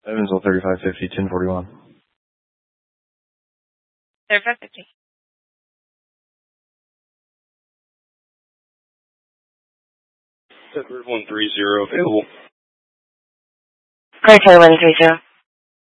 Evansville 3550, 1041. 3550. Edward 130 available. Great, 130.